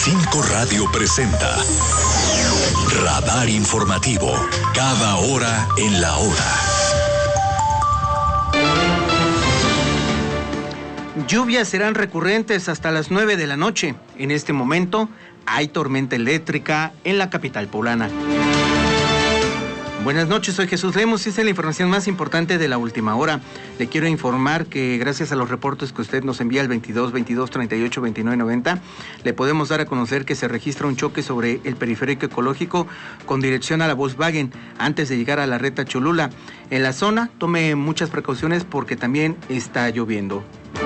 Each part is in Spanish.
5 Radio presenta Radar Informativo, cada hora en la hora. Lluvias serán recurrentes hasta las 9 de la noche. En este momento hay tormenta eléctrica en la capital poblana. Buenas noches, soy Jesús Lemos y esta es la información más importante de la última hora. Le quiero informar que gracias a los reportes que usted nos envía al 22 22 38 29 90, le podemos dar a conocer que se registra un choque sobre el periférico ecológico con dirección a la Volkswagen antes de llegar a la Reta Cholula. En la zona tome muchas precauciones porque también está lloviendo.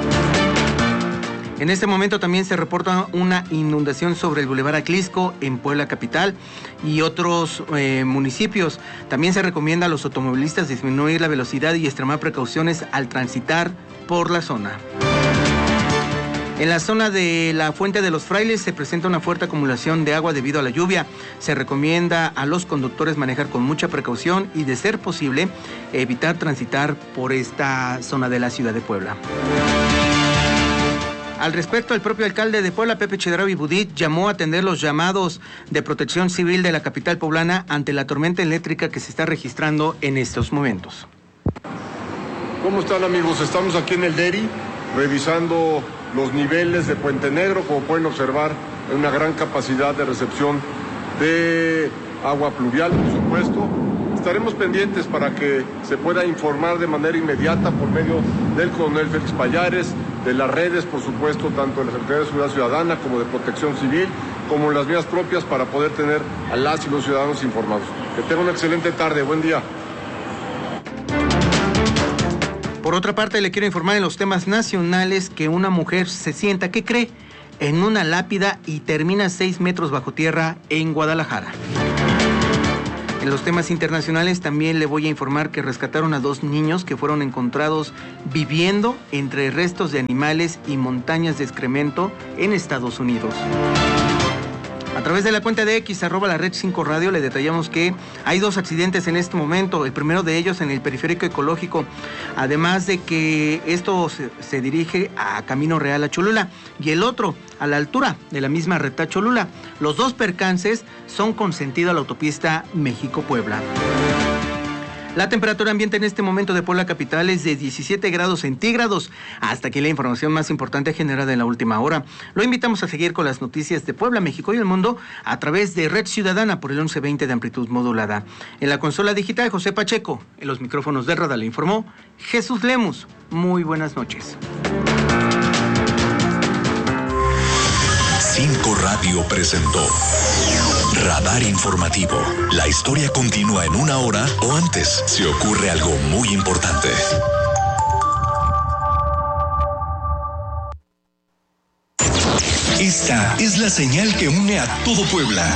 En este momento también se reporta una inundación sobre el Boulevard Atlisco en Puebla capital y otros municipios. También se recomienda a los automovilistas disminuir la velocidad y extremar precauciones al transitar por la zona. En la zona de la Fuente de los Frailes se presenta una fuerte acumulación de agua debido a la lluvia. Se recomienda a los conductores manejar con mucha precaución y, de ser posible, evitar transitar por esta zona de la ciudad de Puebla. Al respecto, el propio alcalde de Puebla, Pepe Chedraui Budit, llamó a atender los llamados de protección civil de la capital poblana ante la tormenta eléctrica que se está registrando en estos momentos. ¿Cómo están, amigos? Estamos aquí en el DERI revisando los niveles de Puente Negro. Como pueden observar, hay una gran capacidad de recepción de agua pluvial, por supuesto. Estaremos pendientes para que se pueda informar de manera inmediata por medio del coronel Félix Pallares, de las redes, por supuesto, tanto de la Secretaría de Seguridad Ciudadana como de Protección Civil, como en las vías propias para poder tener a las y los ciudadanos informados. Que tengan una excelente tarde, buen día. Por otra parte, le quiero informar en los temas nacionales que una mujer se sienta, ¿qué cree?, en una lápida y termina 6 metros bajo tierra en Guadalajara. En los temas internacionales también le voy a informar que rescataron a 2 niños que fueron encontrados viviendo entre restos de animales y montañas de excremento en Estados Unidos. A través de la cuenta de X, @la Red 5 Radio, le detallamos que hay 2 accidentes en este momento, el primero de ellos en el periférico ecológico, además de que esto se dirige a Camino Real a Cholula, y el otro a la altura de la misma Reta Cholula. Los 2 percances son con sentido a la autopista México-Puebla. La temperatura ambiente en este momento de Puebla capital es de 17 grados centígrados. Hasta aquí la información más importante generada en la última hora. Lo invitamos a seguir con las noticias de Puebla, México y el mundo a través de Red Ciudadana por el 1120 de amplitud modulada. En la consola digital, José Pacheco. En los micrófonos de Radar le informó Jesús Lemus. Muy buenas noches. 5 Radio presentó Radar Informativo. La historia continúa en 1 hora o antes si ocurre algo muy importante. Esta es la señal que une a todo Puebla.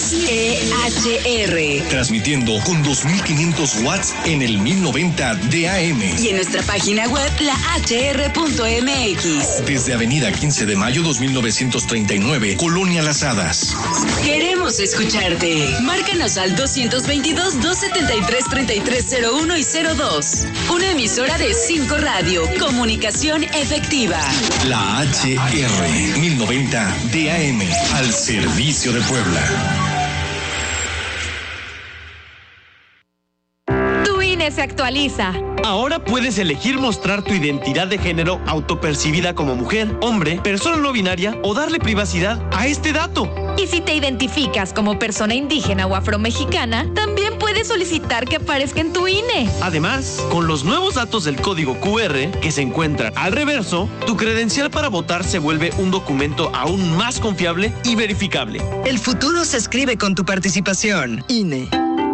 XEHR. Transmitiendo con 2500 watts en el 1090 de AM. Y en nuestra página web, lahr.mx. Desde Avenida 15 de Mayo 2939, Colonia Las Hadas. Queremos escucharte. Márcanos al 222-273-3301 y 02. Una emisora de 5 Radio. Comunicación efectiva. La HR 1090 DAM, al servicio de Puebla. Tu INE se actualiza. Ahora puedes elegir mostrar tu identidad de género autopercibida como mujer, hombre, persona no binaria o darle privacidad a este dato. Y si te identificas como persona indígena o afromexicana, también puedes solicitar que aparezca en tu INE. Además, con los nuevos datos del código QR que se encuentran al reverso, tu credencial para votar se vuelve un documento aún más confiable y verificable. El futuro se escribe con tu participación. INE.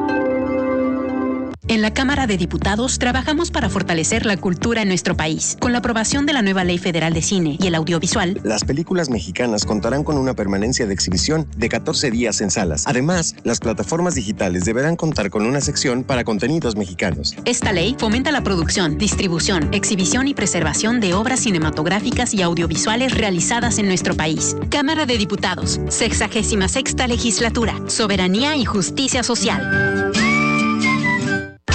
En la Cámara de Diputados trabajamos para fortalecer la cultura en nuestro país. Con la aprobación de la nueva Ley Federal de Cine y el Audiovisual, las películas mexicanas contarán con una permanencia de exhibición de 14 días en salas. Además, las plataformas digitales deberán contar con una sección para contenidos mexicanos. Esta ley fomenta la producción, distribución, exhibición y preservación de obras cinematográficas y audiovisuales realizadas en nuestro país. Cámara de Diputados, 66ª Legislatura, Soberanía y Justicia Social.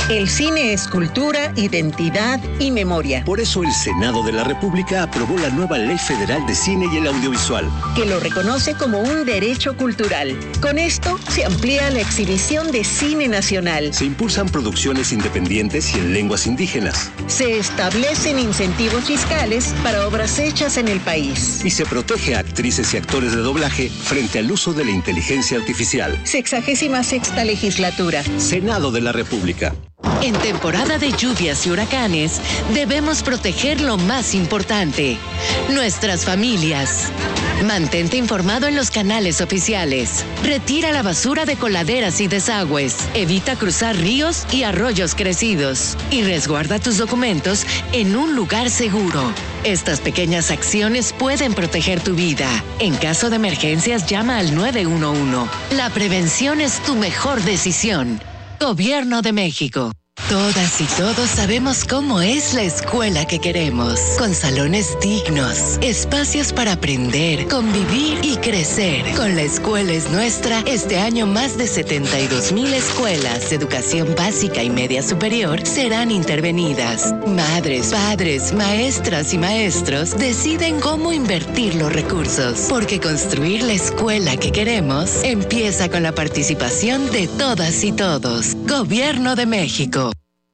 El cine es cultura, identidad y memoria. Por eso el Senado de la República aprobó la nueva Ley Federal de Cine y el Audiovisual, que lo reconoce como un derecho cultural. Con esto se amplía la exhibición de cine nacional. Se impulsan producciones independientes y en lenguas indígenas. Se establecen incentivos fiscales para obras hechas en el país. Y se protege a actrices y actores de doblaje frente al uso de la inteligencia artificial. 66ª legislatura. Senado de la República. En temporada de lluvias y huracanes, debemos proteger lo más importante, nuestras familias. Mantente informado en los canales oficiales. Retira la basura de coladeras y desagües. Evita cruzar ríos y arroyos crecidos. Y resguarda tus documentos en un lugar seguro. Estas pequeñas acciones pueden proteger tu vida. En caso de emergencias, llama al 911. La prevención es tu mejor decisión. Gobierno de México. Todas y todos sabemos cómo es la escuela que queremos, con salones dignos, espacios para aprender, convivir y crecer. Con La Escuela es Nuestra, este año más de 72,000 escuelas de educación básica y media superior serán intervenidas. Madres, padres, maestras y maestros deciden cómo invertir los recursos, porque construir la escuela que queremos empieza con la participación de todas y todos. Gobierno de México.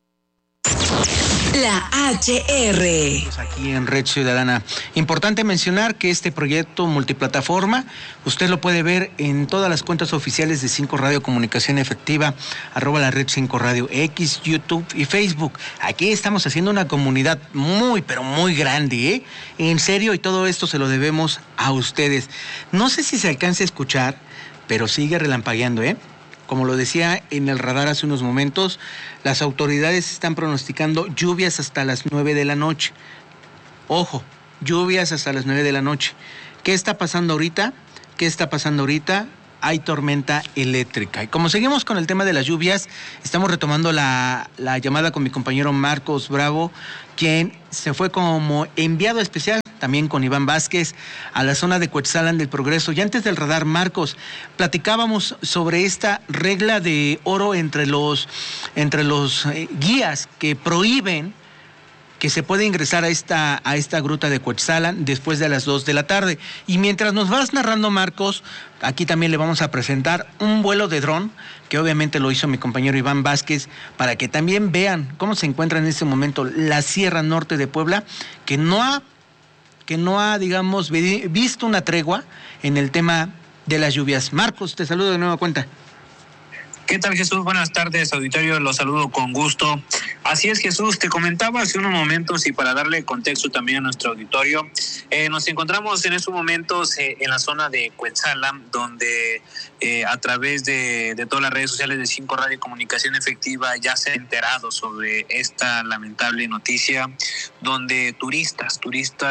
La HR. Aquí en Red Ciudadana. Importante mencionar que este proyecto multiplataforma, usted lo puede ver en todas las cuentas oficiales de 5 Radio Comunicación Efectiva, @la Red 5 Radio X, YouTube y Facebook. Aquí estamos haciendo una comunidad muy, pero muy grande, ¿eh? En serio, y todo esto se lo debemos a ustedes. No sé si se alcance a escuchar, pero sigue relampagueando, ¿eh? Como lo decía en el radar hace unos momentos, las autoridades están pronosticando lluvias hasta las 9 de la noche. Ojo, lluvias hasta las 9 de la noche. ¿Qué está pasando ahorita? Hay tormenta eléctrica. Y como seguimos con el tema de las lluvias, estamos retomando la llamada con mi compañero Marcos Bravo, quien se fue como enviado especial, también con Iván Vázquez, a la zona de Cuetzalan del Progreso. Y antes del radar, Marcos, platicábamos sobre esta regla de oro entre los guías que prohíben que se puede ingresar a esta gruta de Cuetzalan después de las 2 de la tarde. Y mientras nos vas narrando, Marcos, aquí también le vamos a presentar un vuelo de dron, que obviamente lo hizo mi compañero Iván Vázquez, para que también vean cómo se encuentra en este momento la Sierra Norte de Puebla, que no ha, digamos, visto una tregua en el tema de las lluvias. Marcos, te saludo de nueva cuenta. ¿Qué tal, Jesús? Buenas tardes, auditorio, los saludo con gusto. Así es, Jesús, te comentaba hace unos momentos, y para darle contexto también a nuestro auditorio, nos encontramos en estos momentos en la zona de Cuetzalan, donde a través de todas las redes sociales de 5 Radio Comunicación Efectiva ya se ha enterado sobre esta lamentable noticia, donde turistas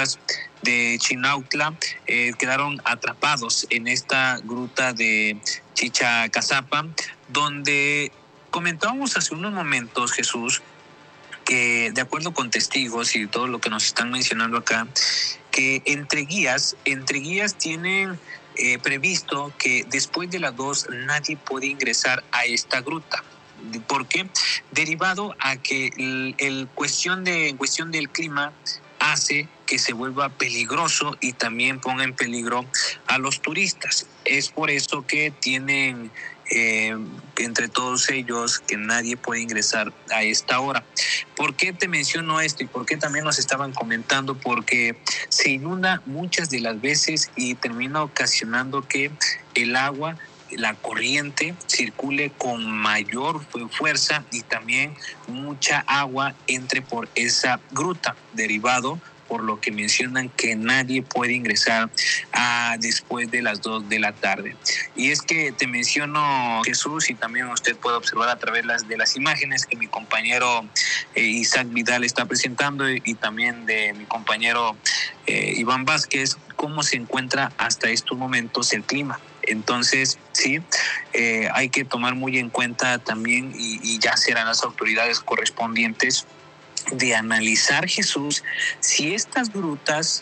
de Chinautla quedaron atrapados en esta gruta de Chichacazapa, donde comentábamos hace unos momentos, Jesús, que de acuerdo con testigos y todo lo que nos están mencionando acá, que entre guías tienen previsto que después de las 2 nadie puede ingresar a esta gruta. ¿Por qué? Derivado a que en cuestión del clima hace que se vuelva peligroso y también ponga en peligro a los turistas. Es por eso que tienen entre todos ellos que nadie puede ingresar a esta hora. ¿Por qué te menciono esto y por qué también nos estaban comentando? Porque se inunda muchas de las veces y termina ocasionando que el agua, la corriente, circule con mayor fuerza y también mucha agua entre por esa gruta, derivado por lo que mencionan que nadie puede ingresar después de las 2 de la tarde. Y es que te menciono, Jesús, y también usted puede observar a través de las imágenes que mi compañero Isaac Vidal está presentando y también de mi compañero Iván Vázquez, cómo se encuentra hasta estos momentos el clima. Entonces, sí, hay que tomar muy en cuenta también, y ya serán las autoridades correspondientes, de analizar, Jesús, si estas grutas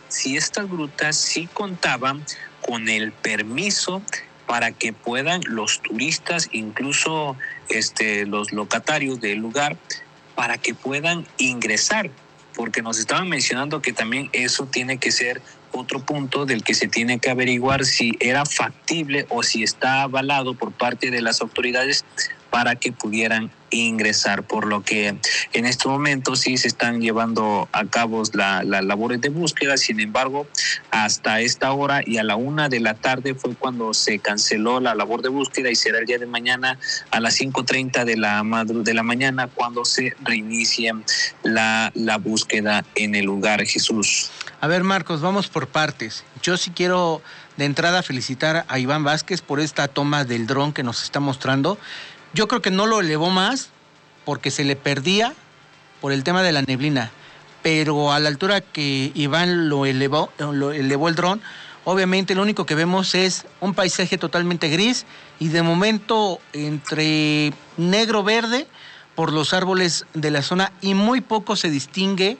sí contaban con el permiso para que puedan los turistas incluso los locatarios del lugar para que puedan ingresar, porque nos estaban mencionando que también eso tiene que ser otro punto del que se tiene que averiguar si era factible o si está avalado por parte de las autoridades para que pudieran ingresar, por lo que en este momento sí se están llevando a cabo las labores de búsqueda. Sin embargo, hasta esta hora y a la 1 de la tarde fue cuando se canceló la labor de búsqueda, y será el día de mañana a las 5:30 de la mañana cuando se reinicie la búsqueda en el lugar, Jesús. A ver, Marcos, vamos por partes. Yo sí quiero de entrada felicitar a Iván Vázquez por esta toma del dron que nos está mostrando. Yo creo que no lo elevó más porque se le perdía por el tema de la neblina, pero a la altura que Iván lo elevó el dron, obviamente lo único que vemos es un paisaje totalmente gris y de momento entre negro-verde por los árboles de la zona, y muy poco se distingue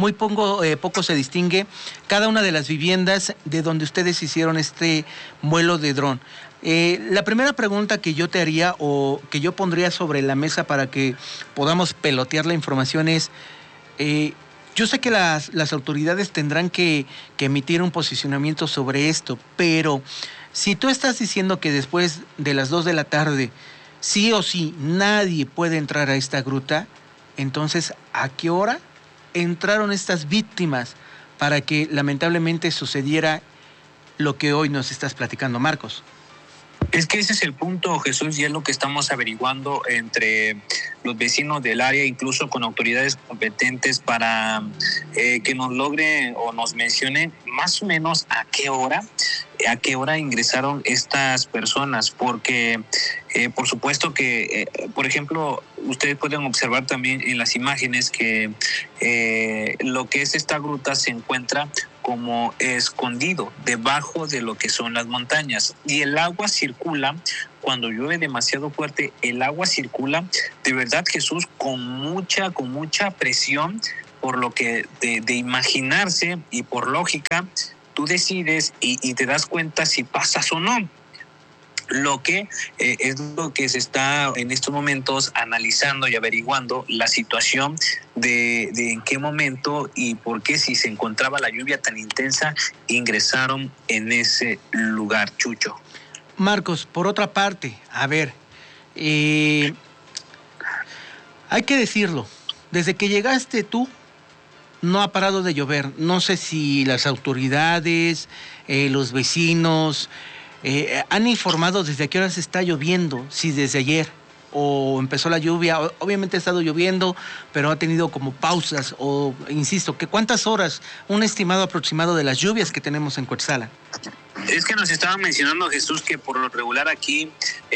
cada una de las viviendas de donde ustedes hicieron este vuelo de dron. La primera pregunta que yo te haría o que yo pondría sobre la mesa para que podamos pelotear la información es, yo sé que las autoridades tendrán que emitir un posicionamiento sobre esto, pero si tú estás diciendo que después de las 2 de la tarde sí o sí nadie puede entrar a esta gruta, entonces ¿a qué hora entraron estas víctimas para que lamentablemente sucediera lo que hoy nos estás platicando, Marcos? Es que ese es el punto, Jesús, y es lo que estamos averiguando entre los vecinos del área, incluso con autoridades competentes, para que nos logre o nos mencione más o menos a qué hora ingresaron estas personas, porque por supuesto que, por ejemplo, ustedes pueden observar también en las imágenes que lo que es esta gruta se encuentra como escondido debajo de lo que son las montañas, y el agua circula. Cuando llueve demasiado fuerte, el agua circula de verdad, Jesús, con mucha presión, por lo que de imaginarse y por lógica tú decides y te das cuenta si pasas o no. Lo que es lo que se está en estos momentos analizando y averiguando, la situación de en qué momento y por qué, si se encontraba la lluvia tan intensa, ingresaron en ese lugar, Chucho. Marcos, por otra parte, a ver, hay que decirlo, desde que llegaste tú no ha parado de llover. No sé si las autoridades, los vecinos han informado desde qué horas está lloviendo, si desde ayer o empezó la lluvia. Obviamente ha estado lloviendo, pero ha tenido como pausas, o insisto, que ¿cuántas horas? Un estimado aproximado de las lluvias que tenemos en Cuetzalan. Es que nos estaban mencionando, Jesús, que por lo regular aquí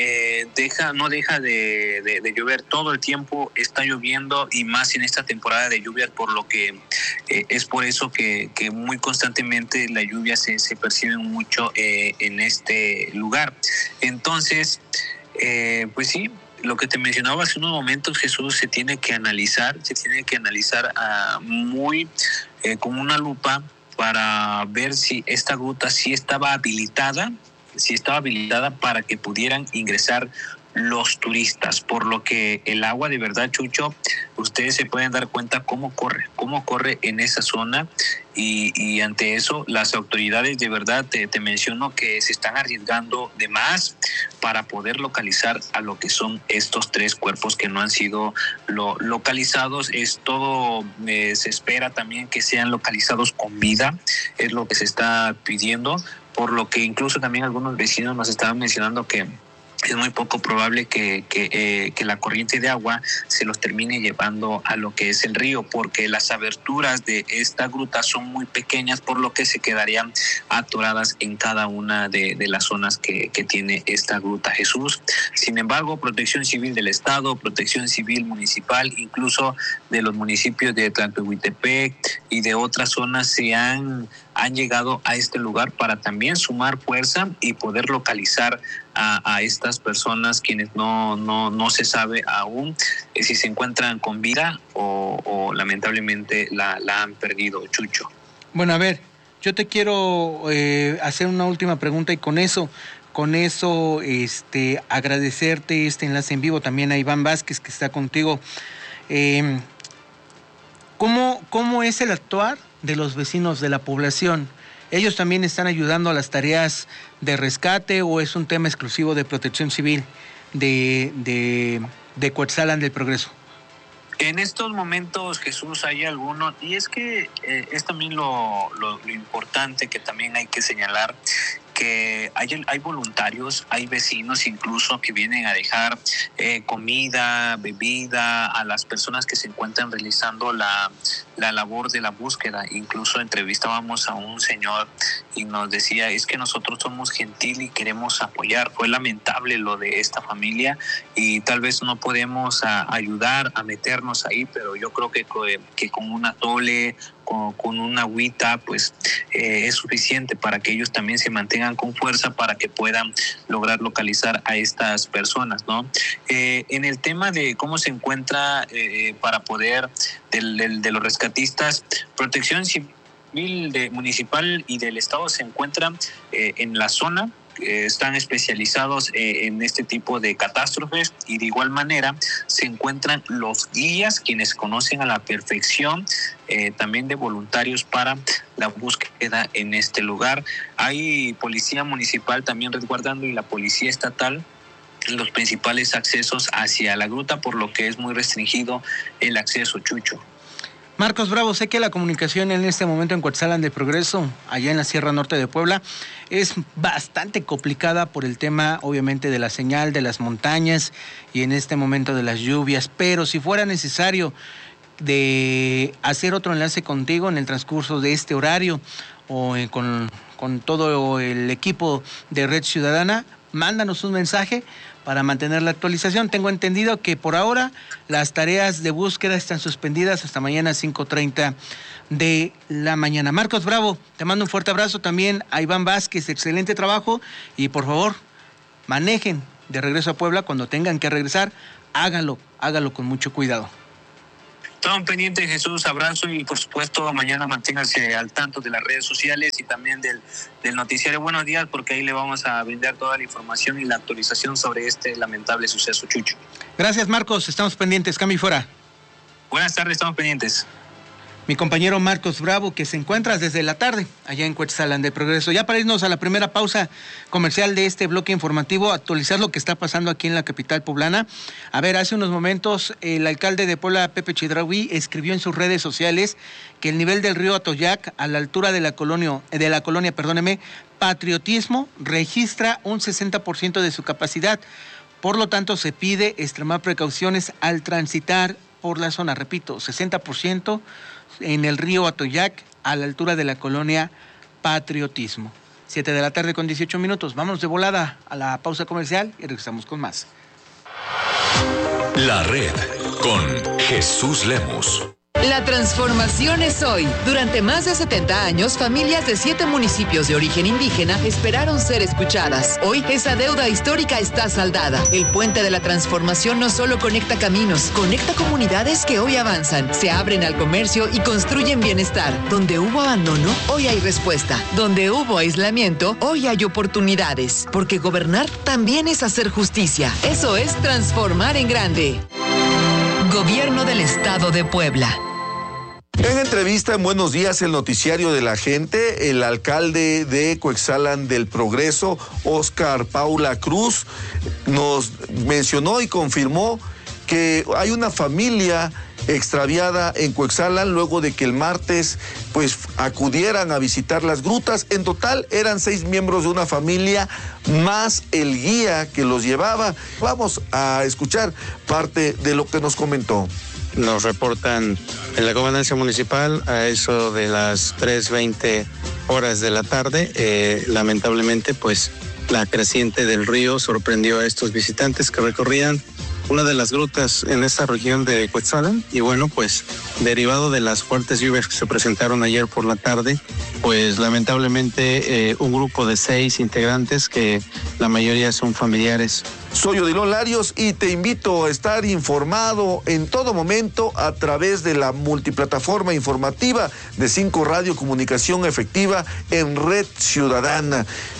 no deja de llover todo el tiempo, está lloviendo, y más en esta temporada de lluvias, por lo que es por eso que muy constantemente la lluvia se percibe mucho en este lugar. Entonces, pues sí, lo que te mencionaba hace unos momentos, Jesús, se tiene que analizar muy con una lupa, para ver si esta gruta sí estaba habilitada para que pudieran ingresar los turistas, por lo que el agua, de verdad, Chucho, ustedes se pueden dar cuenta cómo corre en esa zona, y ante eso las autoridades, de verdad, te menciono que se están arriesgando de más para poder localizar a lo que son estos 3 cuerpos que no han sido localizados. Es todo, se espera también que sean localizados con vida, es lo que se está pidiendo, por lo que incluso también algunos vecinos nos estaban mencionando que es muy poco probable que la corriente de agua se los termine llevando a lo que es el río, porque las aberturas de esta gruta son muy pequeñas, por lo que se quedarían atoradas en cada una de las zonas que tiene esta gruta, Jesús. Sin embargo, Protección Civil del Estado, Protección Civil Municipal, incluso de los municipios de Tlaltehuitepec y de otras zonas, han llegado a este lugar para también sumar fuerza y poder localizar a estas personas, quienes no se sabe aún si se encuentran con vida o lamentablemente la han perdido, Chucho. Bueno, a ver, yo te quiero hacer una última pregunta, y con eso, con eso, agradecerte este enlace en vivo también a Iván Vázquez, que está contigo. ¿Cómo es el actuar de los vecinos de la población? ¿Ellos también están ayudando a las tareas de rescate o es un tema exclusivo de Protección Civil de Cuetzalan del Progreso? En estos momentos, Jesús, hay algunos, y es que es también lo importante que también hay que señalar, que hay voluntarios, hay vecinos incluso que vienen a dejar comida, bebida a las personas que se encuentran realizando la labor de la búsqueda. Incluso entrevistábamos a un señor y nos decía, es que nosotros somos gentil y queremos apoyar. Fue lamentable lo de esta familia y tal vez no podemos ayudar a meternos ahí, pero yo creo que con una tole, con una agüita, pues es suficiente para que ellos también se mantengan con fuerza para que puedan lograr localizar a estas personas, ¿no? En el tema de cómo se encuentra para poder de los rescatistas, Protección Civil municipal y del estado se encuentran en la zona. Están especializados en este tipo de catástrofes y de igual manera se encuentran los guías, quienes conocen a la perfección también de voluntarios para la búsqueda en este lugar. Hay policía municipal también resguardando y la policía estatal los principales accesos hacia la gruta, por lo que es muy restringido el acceso, Chucho. Marcos Bravo, sé que la comunicación en este momento en Cuetzalan de Progreso, allá en la Sierra Norte de Puebla, es bastante complicada por el tema, obviamente, de la señal, de las montañas y en este momento de las lluvias, pero si fuera necesario de hacer otro enlace contigo en el transcurso de este horario o con todo el equipo de Red Ciudadana, mándanos un mensaje para mantener la actualización. Tengo entendido que por ahora las tareas de búsqueda están suspendidas hasta mañana 5:30 de la mañana. Marcos Bravo, te mando un fuerte abrazo también a Iván Vázquez, excelente trabajo y por favor, manejen de regreso a Puebla cuando tengan que regresar, hágalo con mucho cuidado. Todo pendiente, Jesús, abrazo y por supuesto mañana manténgase al tanto de las redes sociales y también del noticiario Buenos Días, porque ahí le vamos a brindar toda la información y la actualización sobre este lamentable suceso, Chucho. Gracias, Marcos, estamos pendientes, cambio y fuera. Buenas tardes, estamos pendientes. Mi compañero Marcos Bravo, que se encuentra desde la tarde allá en Cuetzalan de Progreso. Ya para irnos a la primera pausa comercial de este bloque informativo, actualizar lo que está pasando aquí en la capital poblana. A ver, hace unos momentos el alcalde de Puebla, Pepe Chedraui, escribió en sus redes sociales que el nivel del río Atoyac, a la altura de la colonia, Patriotismo, registra un 60% de su capacidad. Por lo tanto, se pide extremar precauciones al transitar por la zona. Repito, 60% en el río Atoyac, a la altura de la colonia Patriotismo. 7:18 p.m. Vamos de volada a la pausa comercial y regresamos con más. La Red con Jesús Lemos. La transformación es hoy. Durante más de 70 años, familias de 7 municipios de origen indígena esperaron ser escuchadas. Hoy, esa deuda histórica está saldada. El puente de la transformación no solo conecta caminos, conecta comunidades que hoy avanzan, se abren al comercio y construyen bienestar. Donde hubo abandono, hoy hay respuesta. Donde hubo aislamiento, hoy hay oportunidades. Porque gobernar también es hacer justicia. Eso es transformar en grande. Gobierno del Estado de Puebla. En entrevista en Buenos Días, el noticiario de la gente, el alcalde de Cuetzalan del Progreso, Óscar Paula Cruz, nos mencionó y confirmó que hay una familia extraviada en Cuetzalan luego de que el martes pues acudieran a visitar las grutas. En total eran 6 miembros de una familia más el guía que los llevaba. Vamos a escuchar parte de lo que nos comentó. Nos reportan en la gobernancia municipal a eso de las 3:20 horas de la tarde. Lamentablemente, pues la creciente del río sorprendió a estos visitantes que recorrían una de las grutas en esta región de Cuetzalan. Y bueno, pues derivado de las fuertes lluvias que se presentaron ayer por la tarde, pues lamentablemente un grupo de 6 integrantes, que la mayoría son familiares. Soy Odilon Larios y te invito a estar informado en todo momento a través de la multiplataforma informativa de 5 Radio Comunicación Efectiva en Red Ciudadana.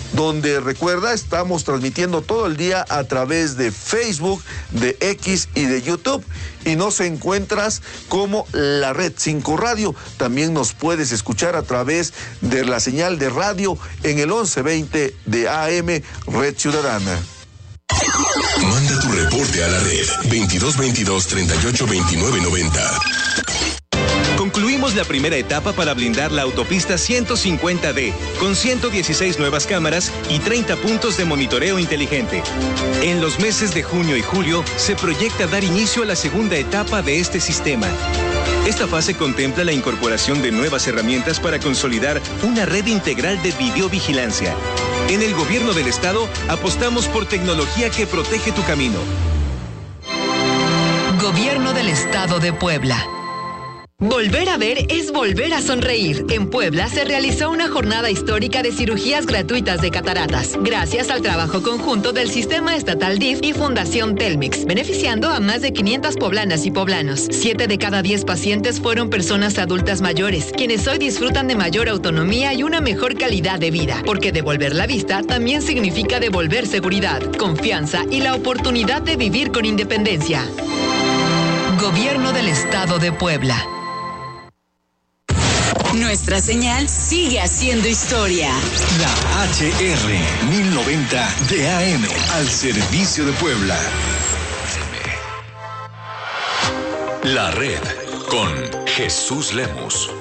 donde recuerda, estamos transmitiendo todo el día a través de Facebook, de X y de YouTube. Y nos encuentras como la Red 5 Radio. También nos puedes escuchar a través de la señal de radio en el 1120 de AM Red Ciudadana. Manda tu reporte a la red 2222-382990. Concluimos la primera etapa para blindar la autopista 150D, con 116 nuevas cámaras y 30 puntos de monitoreo inteligente. En los meses de junio y julio se proyecta dar inicio a la segunda etapa de este sistema. Esta fase contempla la incorporación de nuevas herramientas para consolidar una red integral de videovigilancia. En el Gobierno del Estado apostamos por tecnología que protege tu camino. Gobierno del Estado de Puebla. Volver a ver es volver a sonreír. En Puebla se realizó una jornada histórica de cirugías gratuitas de cataratas, gracias al trabajo conjunto del Sistema Estatal DIF y Fundación Telmex, beneficiando a más de 500 poblanas y poblanos. 7 de cada 10 pacientes fueron personas adultas mayores, quienes hoy disfrutan de mayor autonomía y una mejor calidad de vida, porque devolver la vista también significa devolver seguridad, confianza y la oportunidad de vivir con independencia. Gobierno del Estado de Puebla. Nuestra señal sigue haciendo historia. La HR 1090 de AM al servicio de Puebla. La red con Jesús Lemus.